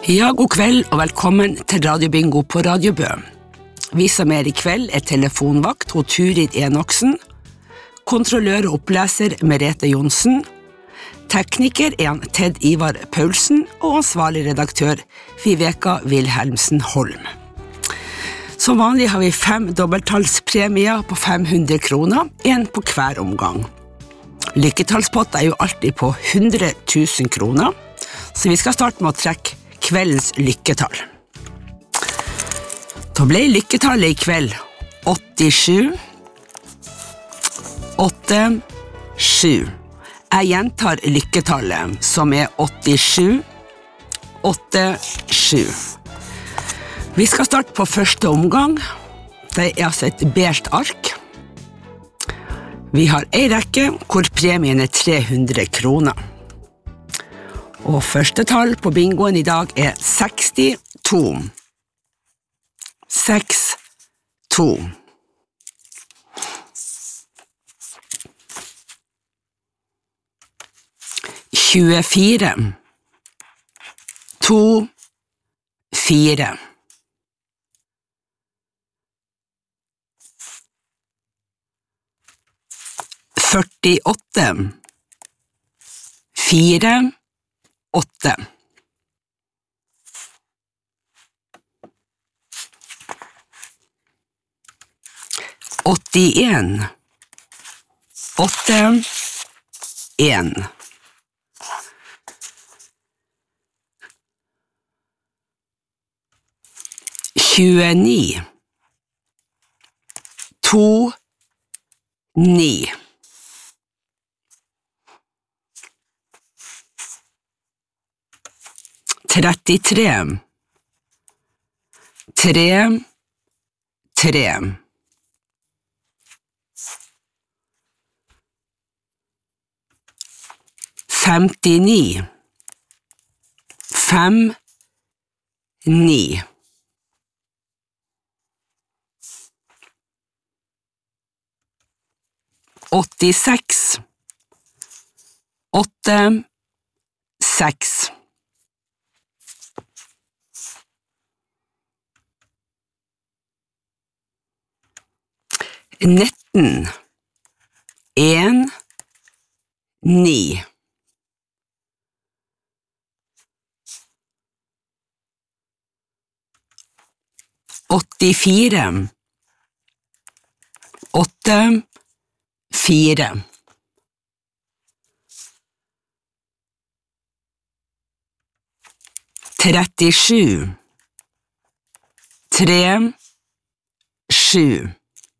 Ja, god kveld og velkommen til Radio Bingo på Radio Bø. Vi som er i kveld er telefonvakt hos Turid Enoksen, kontrollør og oppleser Merete Jonsen, tekniker er han Ted Ivar Paulsen og ansvarlig redaktør Viveka Wilhelmsen Holm. Som vanlig har vi 5 dobbelttallspremier på 500 kroner, en på hver omgang. Lykketallspott er jo alltid på 100 000 kroner, så vi skal starte med å trekke kveldens lykketall. Da ble lykketallet i kveld 87, 87. Jeg gjentar lykketallet, som er 87, 87. Vi skal starte på første omgang. Det er altså et beige ark. Vi har en rekke hvor premien er 300 kroner. Og første tall på bingoen i dag er 62. 62. 24. 2, 4. 48. 4, 8. 81. 8, 1. 29. 2, 9. 33. 3, 3. 59. 5, 9. 86. 8, 6. 19. 1, 9. 84. 8, 4. 37. 3, 7.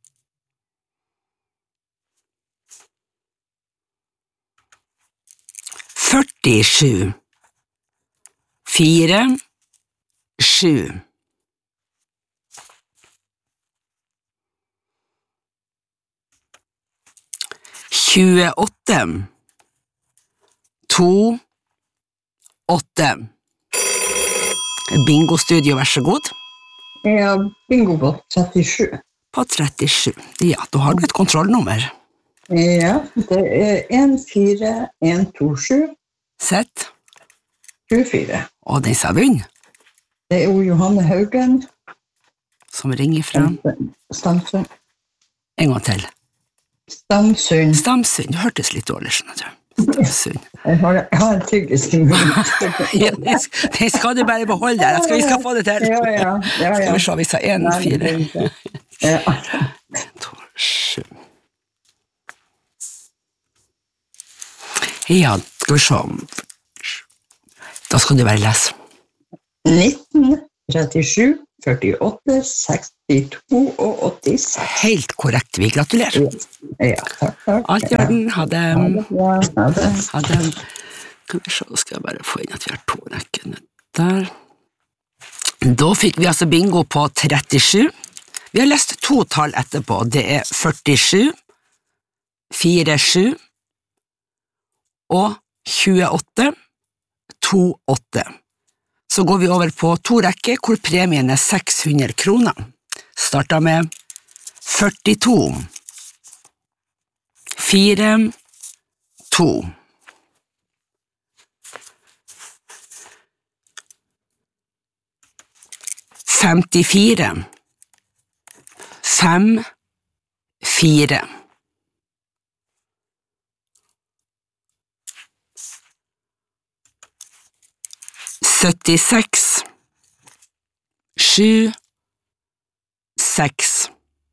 47. 4, 7. 28. 2, 8. Bingo-studio, vær så god. Ja, bingo på 37. På 37. Ja, da har du et kontrollnummer. Ja, det er 14127. Sett. 24. Og den sa bunn. Det er jo Johanne Haugen. Som ringer fra. Stamsund. En gang til. Stamsund. Stamsund, du hørtes litt dårlig, skjønner du. Stamsund. Jeg har en tyggis i munnen. Ja, det skal du bare beholde der. Vi skal få det til. Ja. Skal vi se, vi sa 1, 4. Ja. 2, 7. Ja, skal vi se. Da skal du bare lese. 19, 37, 48, 62 og 86. Helt korrekt, vi gratulerer. Ja, takk. Alt i orden, ha det. Ha det. Ha det. Skal vi se, skal jeg bare få inn at vi har 2 rekkene der. Da fikk vi altså bingo på 37. Vi har lest 2 tall etterpå. Det er 47, 4, 7 og 28, 2, 8. Så går vi over på 2 rekker, hvor premien er 600 kroner. Starter med 42, 4, 2. 54 5 4 76 7 6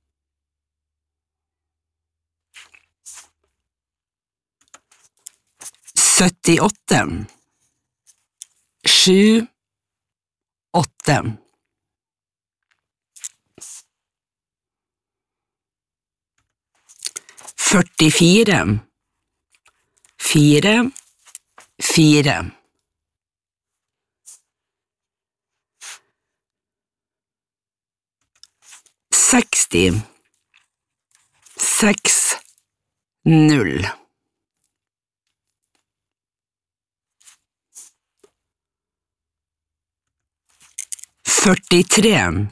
78 7 8 44 4 4 60 6 0 43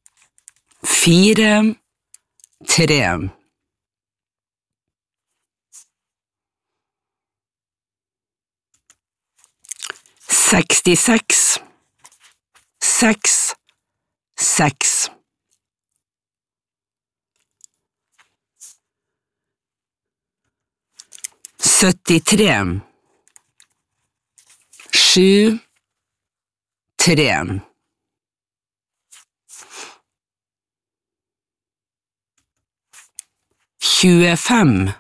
4 3 66 6 6 73 7 3 25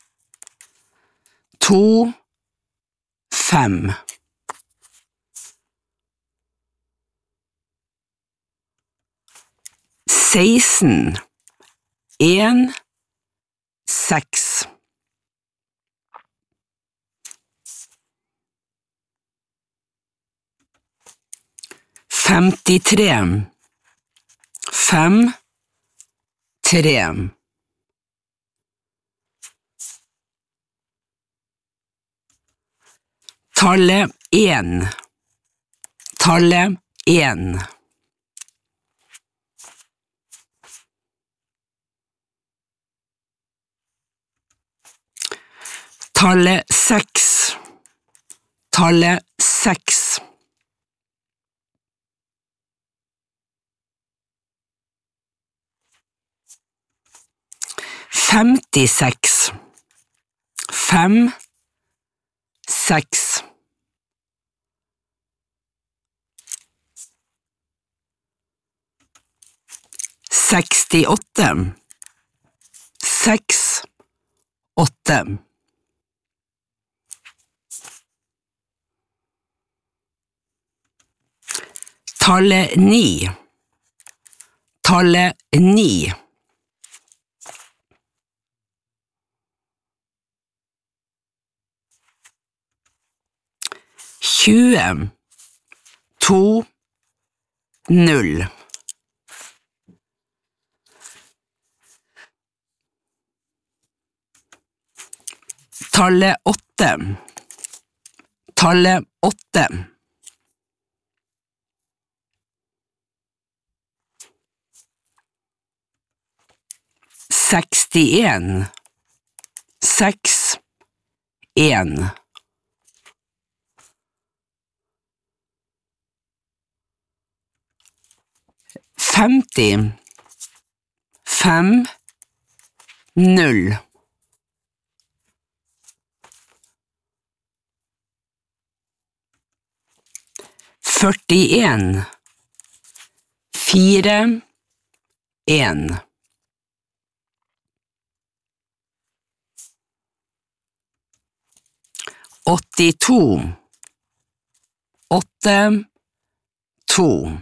2 5 16 1 6 53 5 3 Tallet 1 Tallet 1 Tallet 6 Tallet 6 56 5 6 68 6 8 Tallet 9 Tallet 9 20 2 0 Tallet 8 Tallet 8 61 6 1 50 5 0 41 4 1 82 8 2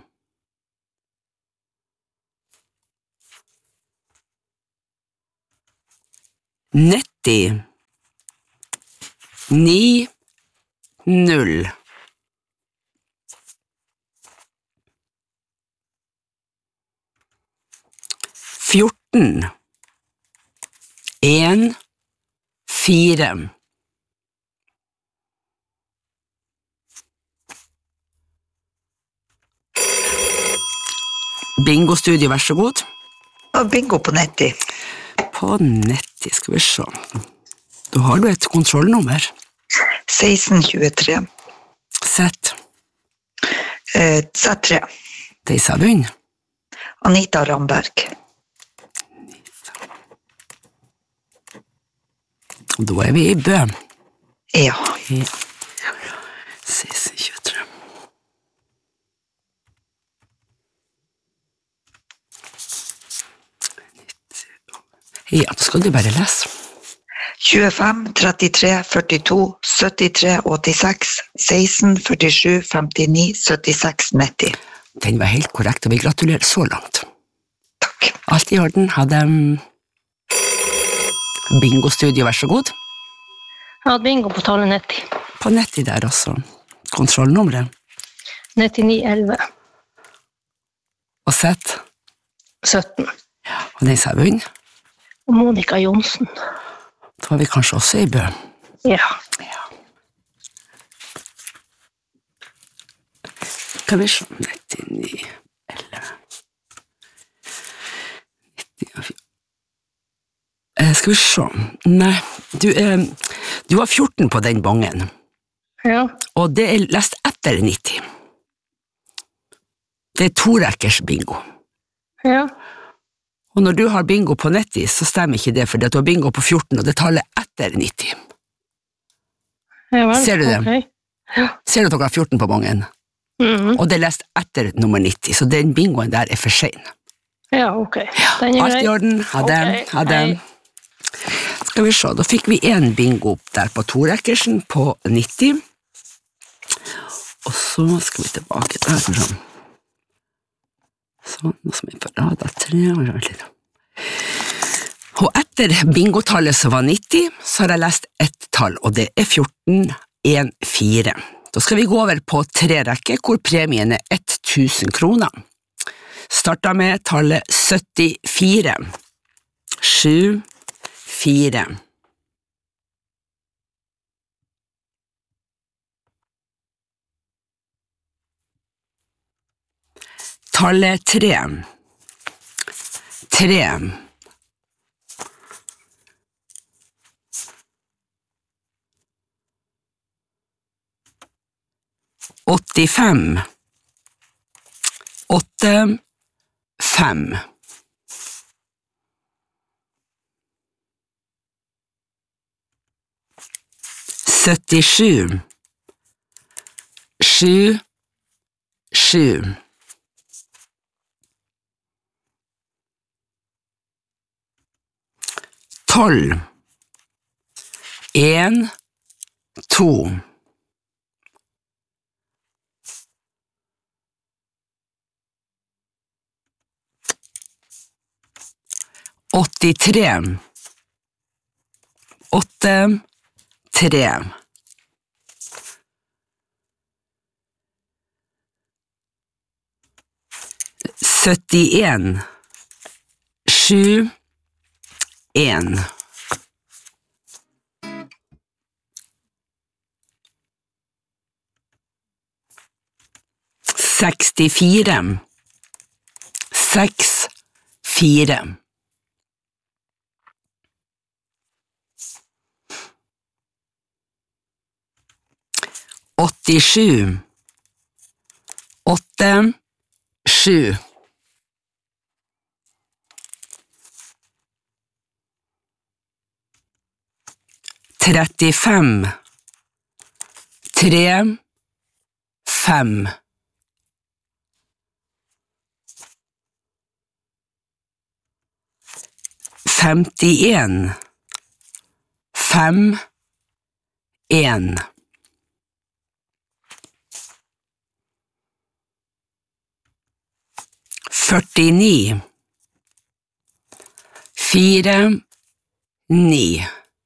90 9 0 14 1 4 Bingo-studio, vær så god. Bingo på netti. På netti, skal vi se. Da har du et kontrollnummer. 1623. Sett. Sett 3. De sa bunn. Anita Ramberg. Da vi I Bø. Ja. 1623. Ja, da skal du bare lese. 25, 33, 42, 73, 86, 16, 47, 59, 76, 90. Den var helt korrekt, og vi gratulerer så langt. Takk. Alt I orden. Hadde bingo-studio, vær så god. Jeg hadde bingo på tallet 90. På nettet der også. Kontrollnummeret. 9911 Og sett. 17. Og den sa vunn. Og Monica Jonsen. Da var vi kanskje også I Bø. Ja. Ja. Kan vi se? 99, 11, 94. Skal vi se? Nei, du var 14 på den bongen, Ja. og det lest etter 90. Det 2-rekkers bingo. Ja. Og når du har bingo på 90, så stemmer ikke det, fordi at du har bingo på 14, og det taler etter 90. Ja vel. Ser du det? Ok. Ser du at dere har 14 på bongen? Mhm. Og det lest etter nummer 90, så den bingoen der for sen. Ja, ok. Den Alt grei. I orden. Ha det. Ok, Ha det. hei. Skal vi se, da fikk vi en bingo der på 2-rekkersen på 90. Og så skal vi tilbake der. Sånn, nå skal vi på rada 3. Og etter bingotallet som var 90, så har jeg lest ett tall, og det 1414. Da skal vi gå over på 3-rekke, hvor premien 1000 kroner. Starta med tallet 74. 7, 4. Tallet 3. 3. 85. 8, 5. 77. 7, 7. 12. 1, 2. 83. 8, 3. 71. 7, 1. 64. 6, 4. 87. 8, 7. 35. 3, 5. 51. 5, 1. 49. 4, 9.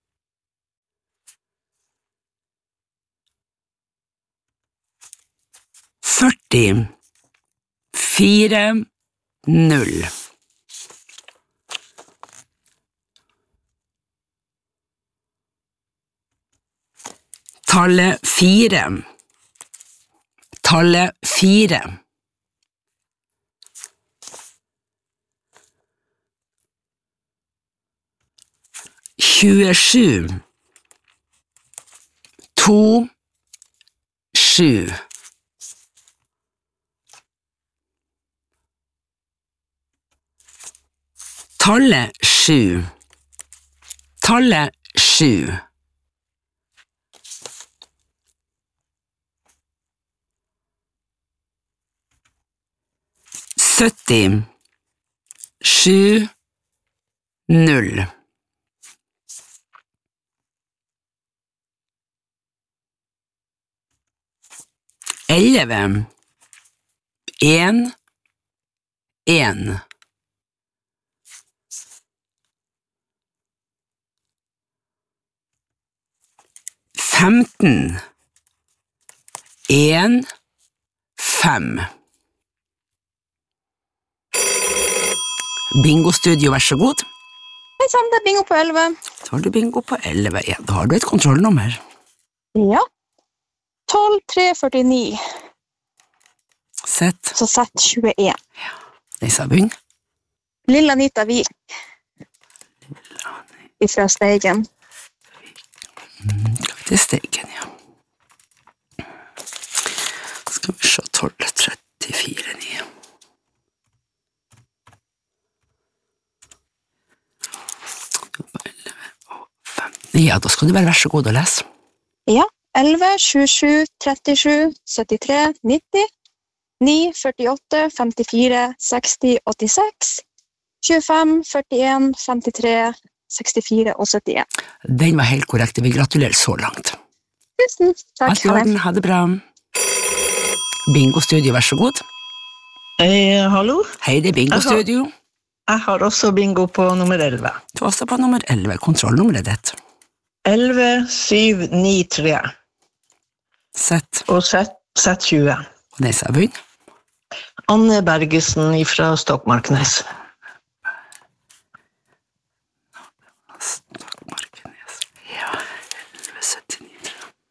40. 4, 0. Tallet 4. Tallet 4. 27. 2, 7. Tallet 7. Tallet 7. Sytti. 7. 0. 11. 1. 1. 15. 1. 5. Bingo-studio, vær så god. Hei sann, det er bingo på 11. Så har du bingo på 11, ja, da har du et kontrollnummer. Ja. 12, 3, 49. Sett. Så sett 21. Nisa, begynn. Lilla Anita Vik. Ifra Steigen. Skal vi til Steigen, ja. Skal vi se, 12, 34, 9. Ja, da skal du være så god å lese. Ja. 11, 27, 37, 73, 90, 9, 48, 54, 60, 86, 25, 41, 53, 64 og 71. Den var helt korrekt, vi gratulerer så langt. Tusen takk. Alt i orden, ha det bra. Bingo-studio, vær så god. Hallo? Hei, det er Bingo-studio. Jeg har også bingo på nummer 11. Du er også på nummer 11, kontrollnummeret ditt. 11, 7, 9, 3. Sett. Og sett 20. Og Nisa, begynn. Anne Bergesen fra Stokmarknes. Stokmarknes. Ja, 1179.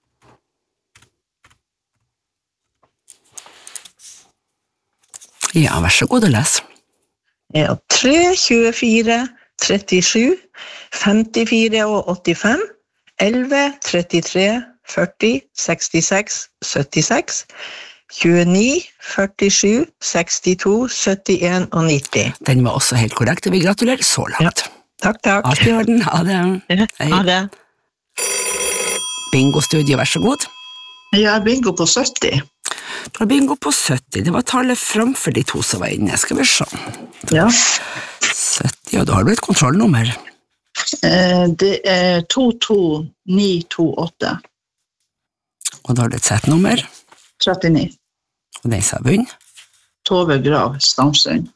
Ja, vær så god å lese. Ja, 3, 24, 37, 54 og 85, 11, 33, 40, 66, 76, 29, 47, 62, 71 og 90. Den var også helt korrekt, og vi gratulerer så langt. Takk, takk. Alt i orden, ha det. Hei. Ha det. Bingo-studio, vær så god. Ja, bingo på 70. Du har bingo på 70, det var tallet framfor de to som var inne, skal vi se. Ja. 70, og da har du et kontrollnummer. Det er 22928. Og da har du et settnummer, 39. og den sa bunn. Tove Grav, Stamsund.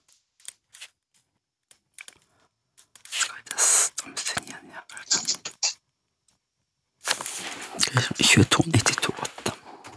Skal vi ta Stamsund igjen, ja. 2292,8.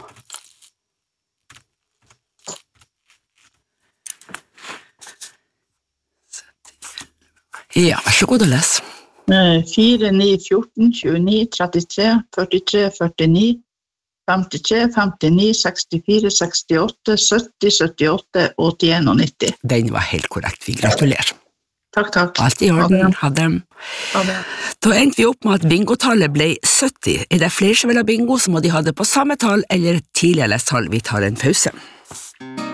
Ja, vær så god å lese. 4, 9, 14, 29, 33, 43, 49, 53, 59, 64, 68, 70, 78, 81 og 90. Den var helt korrekt, vi gratulerer. Takk, takk. Alt i orden, ha det. Ha det. Da endte vi opp med at bingotallet ble 70. Er det flere som vil ha bingo, så må de ha det på samme tall eller tidligere tall. Vi tar en pause.